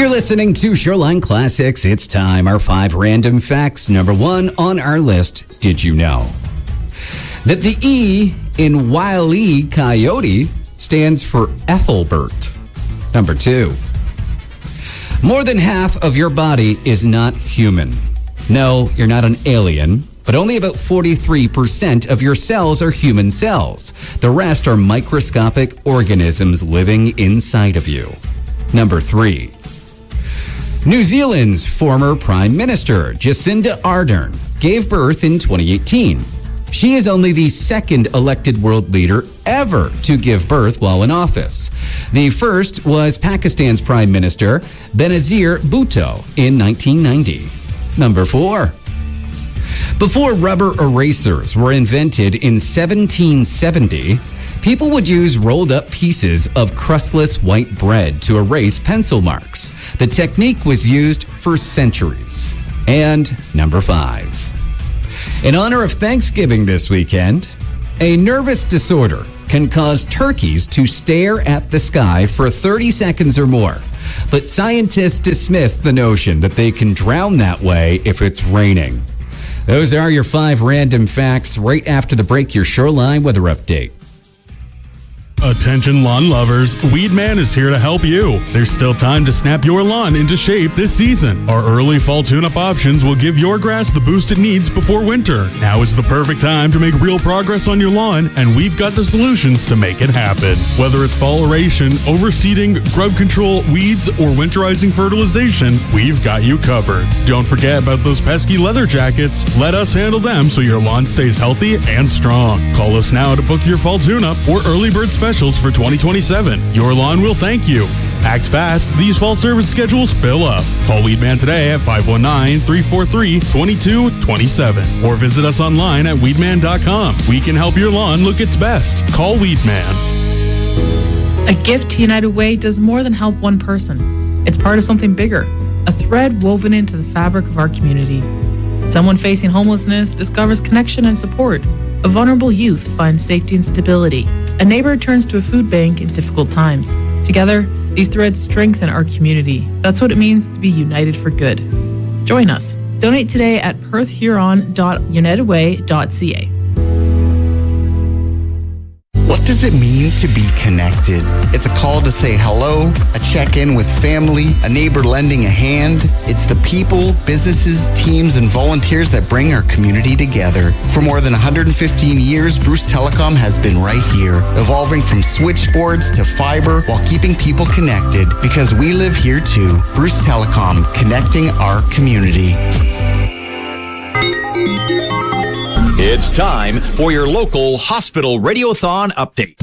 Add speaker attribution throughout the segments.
Speaker 1: You're listening to Shoreline Classics. It's time. Our 5 random facts. Number 1 on our list. Did you know that the E in Wile E. Coyote stands for Ethelbert? Number 2. More than half of your body is not human. No, you're not an alien, but only about 43% of your cells are human cells. The rest are microscopic organisms living inside of you. Number 3. New Zealand's former Prime Minister, Jacinda Ardern, gave birth in 2018. She is only the second elected world leader ever to give birth while in office. The first was Pakistan's Prime Minister, Benazir Bhutto, in 1990. Number 4. Before rubber erasers were invented in 1770, people would use rolled up pieces of crustless white bread to erase pencil marks. The technique was used for centuries. And number 5. In honor of Thanksgiving this weekend, a nervous disorder can cause turkeys to stare at the sky for 30 seconds or more. But scientists dismiss the notion that they can drown that way if it's raining. Those are your 5 random facts. Right after the break, your Shoreline weather update.
Speaker 2: Attention lawn lovers, Weedman is here to help you. There's still time to snap your lawn into shape this season. Our early fall tune-up options will give your grass the boost it needs before winter. Now is the perfect time to make real progress on your lawn, and we've got the solutions to make it happen. Whether it's fall aeration, overseeding, grub control, weeds, or winterizing fertilization, we've got you covered. Don't forget about those pesky leather jackets. Let us handle them so your lawn stays healthy and strong. Call us now to book your fall tune-up or early bird specials for 2027. Your lawn will thank you. Act fast. These fall service schedules fill up. Call Weedman today at 519-343-2227 or visit us online at weedman.com. We can help your lawn look its best. Call Weedman.
Speaker 3: A gift to United Way does more than help one person. It's part of something bigger, a thread woven into the fabric of our community. Someone facing homelessness discovers connection and support. A vulnerable youth finds safety and stability. A neighbor turns to a food bank in difficult times. Together, these threads strengthen our community. That's what it means to be united for good. Join us. Donate today at perthhuron.unitedway.ca.
Speaker 4: What does it mean to be connected? It's a call to say hello, a check-in with family, a neighbor lending a hand. It's the people, businesses, teams, and volunteers that bring our community together. For more than 115 years, Bruce Telecom has been right here, evolving from switchboards to fiber while keeping people connected, because we live here too. Bruce Telecom, connecting our community.
Speaker 5: It's time for your local hospital radiothon update.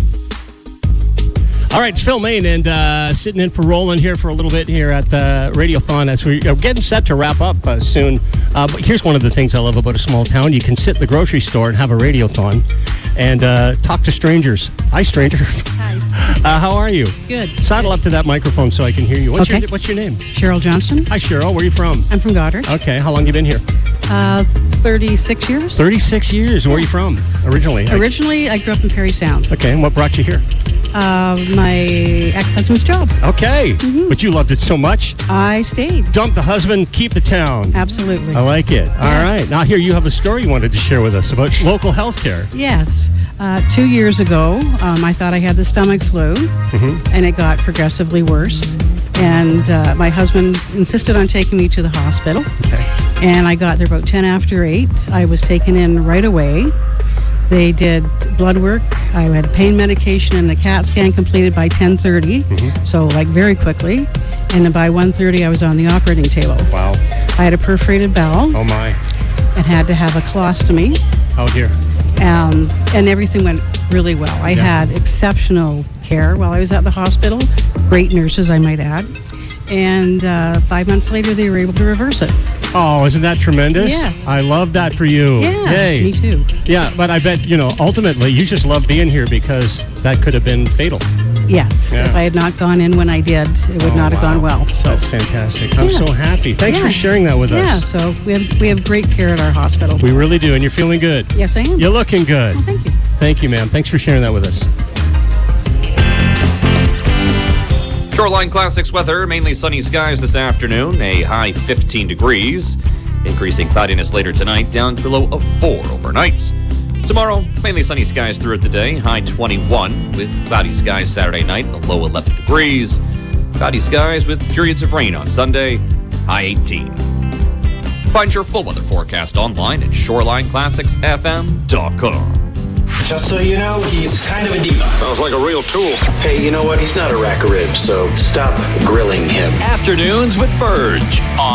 Speaker 6: All right, it's Phil Main, and sitting in for Roland here for a little bit here at the radiothon as we're getting set to wrap up soon. But here's one of the things I love about a small town. You can sit in the grocery store and have a radiothon and talk to strangers. Hi, stranger.
Speaker 7: Hi.
Speaker 6: How are you?
Speaker 7: Good.
Speaker 6: Saddle up to that microphone so I can hear you. What's your name?
Speaker 7: Cheryl Johnston.
Speaker 6: Hi, Cheryl. Where are you from?
Speaker 7: I'm from Goddard.
Speaker 6: Okay. How long you been here?
Speaker 7: 36 years.
Speaker 6: 36 years. Where are you from originally?
Speaker 7: Originally, I grew up in Perry Sound.
Speaker 6: Okay. And what brought you here?
Speaker 7: My ex-husband's job.
Speaker 6: Okay. Mm-hmm. But you loved it so much.
Speaker 7: I stayed.
Speaker 6: Dump the husband, keep the town.
Speaker 7: Absolutely.
Speaker 6: I like it. Yeah. All right. Now here you have a story you wanted to share with us about local health care.
Speaker 7: Yes. 2 years ago, I thought I had the stomach flu, and it got progressively worse. And my husband insisted on taking me to the hospital.
Speaker 6: Okay.
Speaker 7: And I got there about 10 after 8. I was taken in right away. They did blood work. I had pain medication and a CAT scan completed by 10:30, so like very quickly. And then by 1:30, I was on the operating table.
Speaker 6: Wow.
Speaker 7: I had a perforated bowel.
Speaker 6: Oh, my.
Speaker 7: And had to have a colostomy.
Speaker 6: Oh, dear.
Speaker 7: And everything went really well. I had exceptional care while I was at the hospital. Great nurses, I might add. And 5 months later, they were able to reverse it.
Speaker 6: Oh, isn't that tremendous?
Speaker 7: Yeah.
Speaker 6: I love that for you.
Speaker 7: Yeah,
Speaker 6: Yay.
Speaker 7: me too.
Speaker 6: Yeah, but I bet, ultimately, you just love being here because that could have been fatal.
Speaker 7: Yes.
Speaker 6: Yeah.
Speaker 7: If I had not gone in when I did, it would not have gone well. So
Speaker 6: that's fantastic. I'm so happy. Thanks for sharing that with us.
Speaker 7: Yeah, so we have great care at our hospital.
Speaker 6: We really do, and you're feeling good.
Speaker 7: Yes, I am.
Speaker 6: You're looking good.
Speaker 7: Well, thank you.
Speaker 6: Thank you, ma'am. Thanks for sharing that with us.
Speaker 8: Shoreline Classics weather, mainly sunny skies this afternoon, a high 15 degrees. Increasing cloudiness later tonight, down to a low of 4 overnight. Tomorrow, mainly sunny skies throughout the day, high 21, with cloudy skies Saturday night, a low 11 degrees. Cloudy skies with periods of rain on Sunday, high 18. Find your full weather forecast online at shorelineclassicsfm.com.
Speaker 9: Just so you know, he's kind of a diva.
Speaker 5: Sounds like a real tool.
Speaker 9: Hey, you know what? He's not a rack of ribs, so stop grilling him.
Speaker 5: Afternoons with Verge on